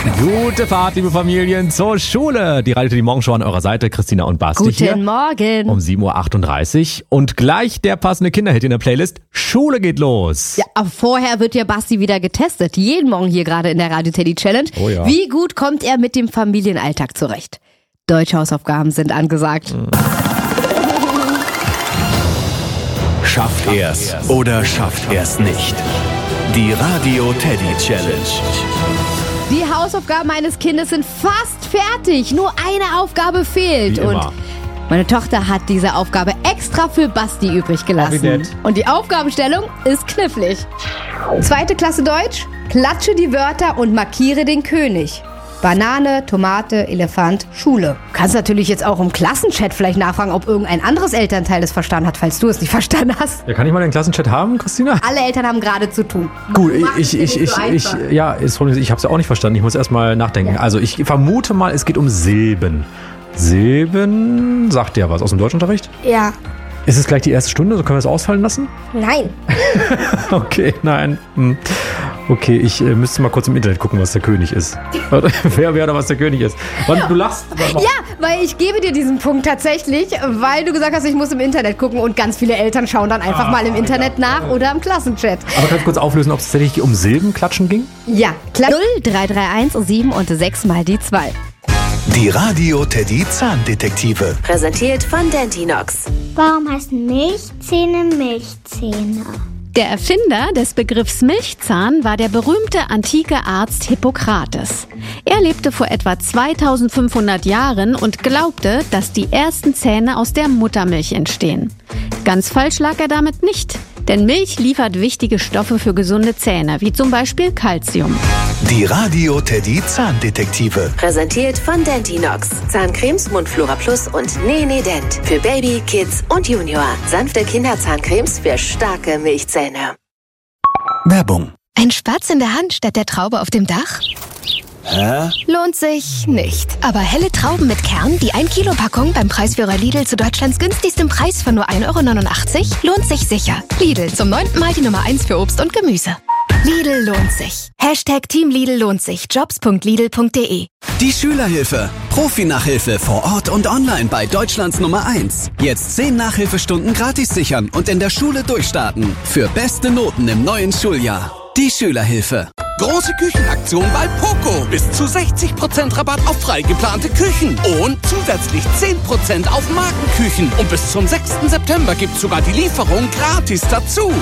Gute Fahrt, liebe Familien, zur Schule. Die Radio Teddy Morgenshow an eurer Seite, Christina und Basti hier. Guten Morgen. Um 7.38 Uhr und gleich der passende Kinderhit in der Playlist. Schule geht los. Ja, aber vorher wird ja Basti wieder getestet. Jeden Morgen hier gerade in der Radio Teddy Challenge. Oh ja. Wie gut kommt er mit dem Familienalltag zurecht? Deutsche Hausaufgaben sind angesagt. Schafft er's oder schafft er's nicht? Die Radio Teddy Challenge. Die Hausaufgaben meines Kindes sind fast fertig. Nur eine Aufgabe fehlt. Wie immer. Und meine Tochter hat diese Aufgabe extra für Basti übrig Wie gelassen. nett. Und die Aufgabenstellung ist knifflig. 2. Klasse Deutsch. Klatsche die Wörter und markiere den König. Banane, Tomate, Elefant, Schule. Du kannst natürlich jetzt auch im Klassenchat vielleicht nachfragen, ob irgendein anderes Elternteil es verstanden hat, falls du es nicht verstanden hast. Ja, kann ich mal den Klassenchat haben, Christina? Alle Eltern haben gerade zu tun. Gut, Mach es dir nicht so einfach. ich habe es ja auch nicht verstanden. Ich muss erst mal nachdenken. Ja. Also ich vermute mal, es geht um Silben. Silben sagt dir was aus dem Deutschunterricht? Ja. Ist es gleich die erste Stunde? So können wir es ausfallen lassen? Nein. Okay, nein. Okay, ich müsste mal kurz im Internet gucken, was der König ist. Wer oder was der König ist. Du lachst. Ja, weil ich gebe dir diesen Punkt tatsächlich, weil du gesagt hast, ich muss im Internet gucken und ganz viele Eltern schauen dann einfach mal im Internet nach oder im Klassenchat. Aber kannst du kurz auflösen, ob es tatsächlich um Silbenklatschen ging? Ja, klar. 0, 3, 3, 1, 7 und 6 mal die 2. Die Radio Teddy Zahndetektive. Präsentiert von Dentinox. Warum heißen Milchzähne Milchzähne? Der Erfinder des Begriffs Milchzahn war der berühmte antike Arzt Hippokrates. Er lebte vor etwa 2500 Jahren und glaubte, dass die ersten Zähne aus der Muttermilch entstehen. Ganz falsch lag er damit nicht, denn Milch liefert wichtige Stoffe für gesunde Zähne, wie zum Beispiel Calcium. Die Radio Teddy Zahndetektive. Präsentiert von Dentinox. Zahncremes, Mundflora Plus und Nee Dent. Für Baby, Kids und Junior. Sanfte Kinderzahncremes für starke Milchzähne. Werbung. Ein Spatz in der Hand statt der Traube auf dem Dach? Hä? Lohnt sich nicht. Aber helle Trauben mit Kern, die 1 Kilo Packung beim Preisführer Lidl zu Deutschlands günstigstem Preis von nur 1,89 € lohnt sich sicher. Lidl, zum 9. Mal die Nummer 1 für Obst und Gemüse. Lidl lohnt sich. Hashtag Team Lidl lohnt sich. Jobs.lidl.de. Die Schülerhilfe. Profi-Nachhilfe vor Ort und online bei Deutschlands Nummer 1. Jetzt 10 Nachhilfestunden gratis sichern und in der Schule durchstarten. Für beste Noten im neuen Schuljahr. Die Schülerhilfe. Große Küchenaktion bei Poco. Bis zu 60% Rabatt auf frei geplante Küchen. Und zusätzlich 10% auf Markenküchen. Und bis zum 6. September gibt's sogar die Lieferung gratis dazu.